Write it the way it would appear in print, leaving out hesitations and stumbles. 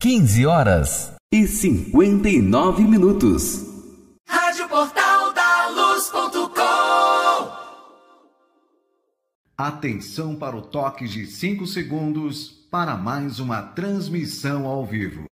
15h59. Rádio Portal da Luz.com. Atenção para o toque de 5 segundos para mais uma transmissão ao vivo.